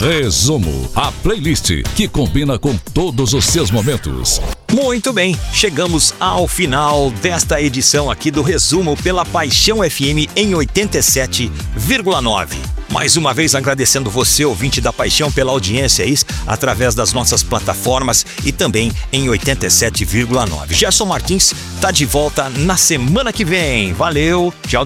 Resumo, a playlist que combina com todos os seus momentos. Muito bem, chegamos ao final desta edição aqui do Resumo pela Paixão FM em 87,9. Mais uma vez agradecendo você, ouvinte da Paixão, pela audiência aí, através das nossas plataformas e também em 87,9. Gerson Martins está de volta na semana que vem. Valeu, tchau.